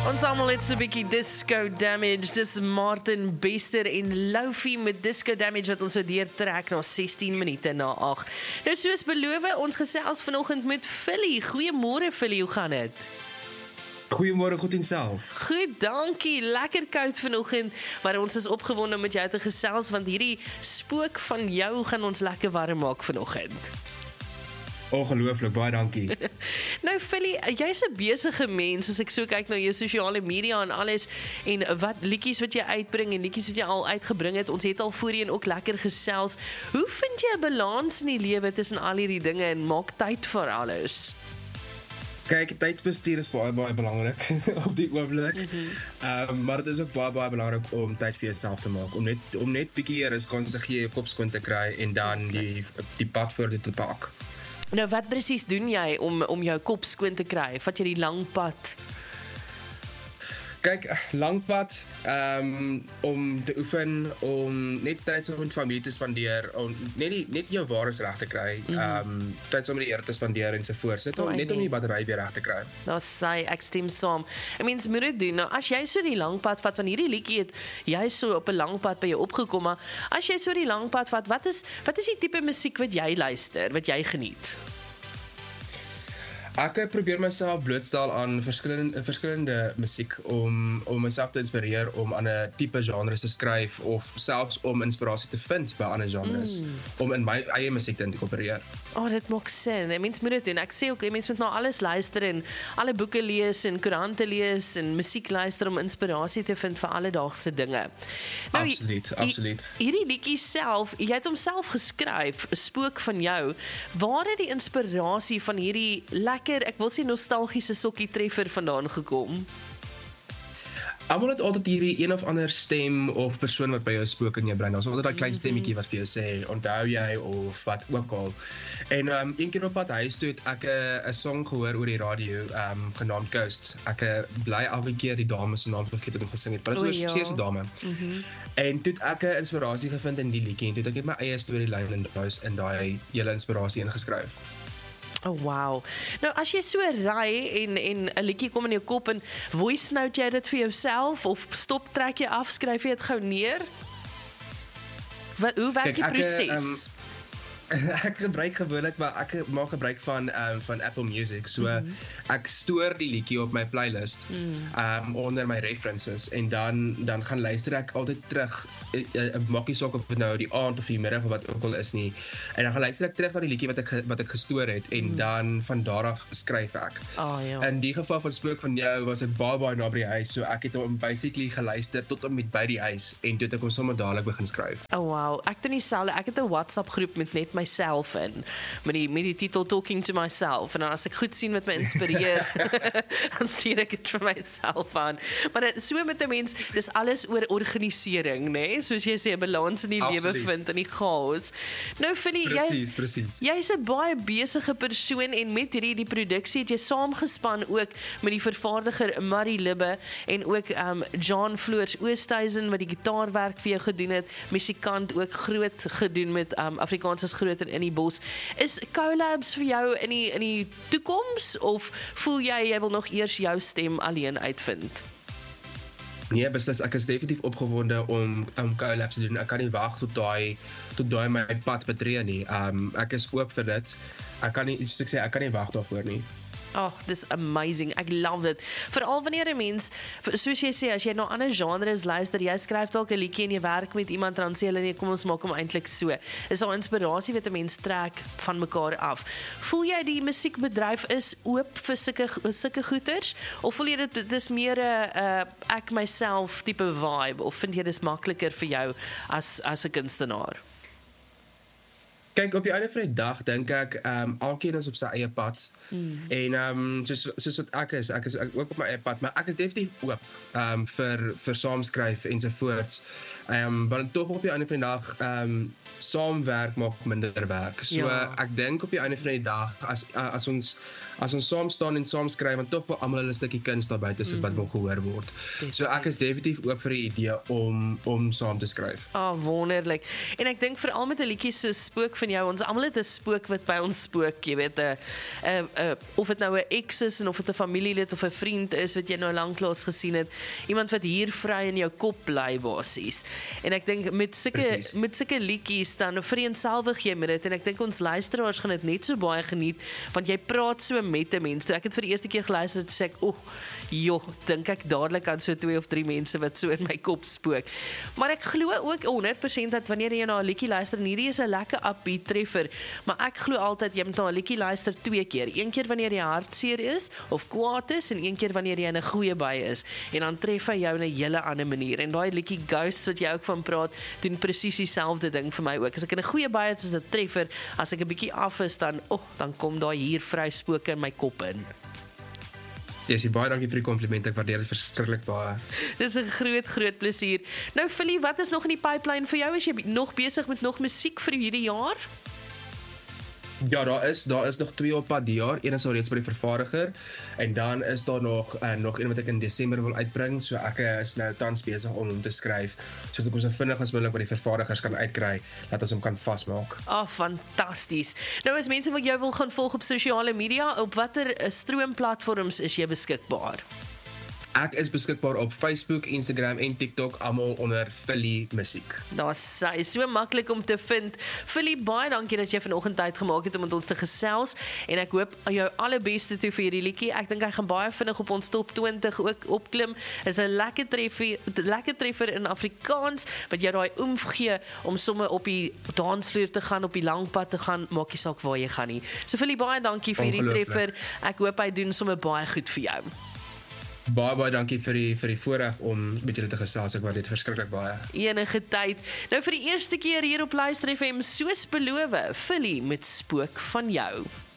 Ons almal het so 'n bietjie disco damage. Dis Martin Bester en Loufie met disco damage wat ons so deurtrek na 16 minute na 8. Nou soos beloof, ons gesels vanoggend met Philly. Goeiemôre Philly, hoe gaan dit? Goeiemôre, goed en self. Goed, dankie. Lekker koud vanoggend, maar ons is opgewonde om met jou te gesels want hierdie spook van jou gaan ons lekker warm maak vanoggend. Ongelooflik, baie dankie. Nou Philly, jy's 'n besige mens as ek so kyk na jou sosiale media en alles en wat liedjies wat jy uitbring en liedjies wat jy al uitgebring het. Ons het al voorheen ook lekker gesels. Hoe vind jy 'n balans in die lewe tussen al hierdie dinge en maak tyd vir alles? Kyk, tydsbestuur is baie belangrik op die oomblik. Maar dit is ook baie belangrik om tyd vir jouself te maak, om net bietjie kans te gee, jou kop skoon te kry en dan die pad vorentoe te pak. Nou wat presies doen jy om jou kop skoon te kry? Vat jy die lang pad? Kyk, lang pad, om te oefen, om net tyd saam met familie te spandeer, om net jou waardes reg te kry, tyd saam met die Here te spandeer ensovoorts, net om die battery weer reg te kry. Daar sê ek stem saam. Mens moet dit doen. Nou, as jy so die lang pad vat, van hierdie liedjie het jy so op 'n lang pad by jou opgekom, maar as jy so die lang pad vat, wat is die tipe musiek wat jy luister, wat jy geniet? Ek probeer myself blootstel aan verskillende musiek om myself te inspireer om ander tipe genres te skryf of selfs om inspirasie te vind by ander genres om in my eie musiek te inkorporeer. Dit maak sin. Mens moet dit doen. Ek sê ook, mens moet na alles luister en alle boeke lees en koerante lees en musiek luister om inspirasie te vind vir alledaagse dinge. Nou, Absoluut. Hierdie liedjie self, jy het hom self geskryf, 'n spook van jou. Waar het die inspirasie van hierdie ek wil sê nostalgiese sokkie treffer vandaan gekom? Almal het altyd hierdie een of ander stem of persoon wat by jou spook in jou brein. Daar's altyd daai klein stemmetjie wat vir jou sê, onthou jy of wat ook al. En een keer op pad huis toe het ek 'n song gehoor oor die radio genaamd Ghost. Ek bly elke keer die dame se naam vergeet het om gesing het. Maar dit was 'n seerse dame. En toe het ek 'n inspirasie gevind in die liedjie en toe het ek net my eie storielyn in daai hele inspirasie ingeskryf. Oh wow. Nou as jy so ry en 'n liedjie kom in jou kop en voice note jy dit vir jouself of trek jy af, skryf jy dit gou neer? Hoe werk die proses? Ek gebruik gewoonlik, maar ek maak gebruik van Apple Music. So ek stoor die liedjie op my playlist onder my references en dan gaan luister ek altyd terug. Maak nie saak of dit nou die aand of die middag of wat ook al is nie. En dan gaan luister ek terug na die liedjie wat ek gestoor het en dan van daar af skryf ek. Ja. In die geval van Spook van jou was ek baie naby die huis, so ek het hom basically geluister tot en met by die huis en toe het ek hom sommer dadelik begin skryf. Oh wow, ek doen dieselfde. Ek het 'n WhatsApp groep met net myself in met die titel Talking to Myself en dan as ek goed sien wat my inspireer dan stuur ek dit vir myself aan. Maar so met 'n mens, dis alles oor organisering, né? Soos jy sê, 'n balans in die lewe vind in die chaos. Nou Philly, jy's 'n baie besige persoon en met die produksie het jy saamgespan ook met die vervaardiger Marie Libbe en ook John Floors Oosthuizen wat die gitaarwerk vir jou gedoen het, musikant ook groot gedoen met Afrikaans is groot in die bos. Is collabs vir jou in die toekoms of voel jy wil nog eers jou stem alleen uitvind? Nee, beslis, ek is definitief opgewonde om collabs te doen. Ek kan nie wag tot daai my pad betree nie. Ek is oop vir dit. Ek kan nie wag daarvoor nie. Dis amazing. Ek love it. Veral wanneer 'n mens, soos jy sê, as jy na ander genres luister, jy skryf dalk 'n liedjie en jy werk met iemand, dan sê hulle nee, kom ons maak hom eintlik so. Dis 'n inspirasie wat 'n mens trek van mekaar af. Voel jy die musiekbedryf is oop vir sulke goeters of voel jy dit is meer 'n ek myself tipe vibe of vind jy dis makliker vir jou as 'n kunstenaar? Kyk, op die einde van die dag dink ek elkeen is op sy eie pad en soos wat ek is ook op my eie pad, maar ek is definitief oop vir saamskryf ensovoorts. Want tog op die einde van die dag saamwerk maak minder werk. So ek dink op die einde van die dag as ons as ons saam staan en saam skryf, want tog vir almal 'n stukkie kuns daar buite is wat wil gehoor word. So ek is definitief oop vir die idee om saam te skryf. Wonderlik. En ek dink veral met 'n liedjie so Spook van jou, ons almal het 'n spook wat by ons spook, jy weet, of dit nou 'n ex is en of dit 'n familielid of 'n vriend is wat jy nou lanklaas gesien het, iemand wat hier vry in jou kop bly basies. En ek dink met sulke liedjies dan vereenselwig jy met dit, en ek dink ons luisteraars gaan dit net so baie geniet, want jy praat so met 'n mens. Toe ek het vir die eerste keer geluister, toe sê ek, dink ek dadelik aan so 2 of 3 mense wat so in my kop spook. Maar ek glo ook 100% dat wanneer jy na 'n liedjie luister, en hierdie is 'n lekker upbeat treffer, maar ek glo altyd jy moet na 'n liedjie luister 2 keer. Een keer wanneer jy hartseer is of kwaad is, en een keer wanneer jy in 'n goeie bui is, en dan tref hy jou in 'n hele ander manier. En daai liedjie Ghosts wat jy ook van praat, doen presies dieselfde ding vir my ook. As ek in 'n goeie bui is, is dit 'n treffer. As ek 'n bietjie af is, dan kom daai hier vry spooke in my kop in. Yes, baie dankie vir die kompliment, ek waardeer dit verskriklik baie. Dis 'n groot plesier. Nou Philly, wat is nog in die pipeline vir jou? Is jy nog besig met nog musiek vir hierdie jaar? Ja, daar is nog 2 op pad die jaar. Een is al reeds by die vervaardiger, en dan is daar nog een wat ek in Desember wil uitbring, so ek is nou tans besig om hom te skryf, sodat ek hom so vinnig as moontlik by die vervaardigers kan uitkry, dat ons hom kan vasmaak. Fantasties. Nou as mense wat jou wil gaan volg op sosiale media, op watter stroomplatforms is jy beskikbaar? Ek is beskikbaar op Facebook, Instagram en TikTok, almal onder Philly Musiek. Dit is so maklik om te vind. Philly, baie dankie dat jy vanoggend tyd gemaak het om met ons te gesels, en ek hoop jou allerbeste toe vir hierdie liedjie. Ek dink hy gaan baie vinnig op ons top 20 ook opklim. Is 'n lekker treffer in Afrikaans, wat jy daai oomf gee om sommer op die dansvloer te gaan, op die lang pad te gaan, maak nie saak waar jy gaan nie. So Philly, baie dankie vir hierdie treffer. Ek hoop hy doen sommer baie goed vir jou. Baie dankie vir die voorreg om met julle te gesels. Ek waardeer dit verskriklik baie. Enige tyd. Nou vir die eerste keer hier op Luister FM, soos beloof, Philly met Spook van jou.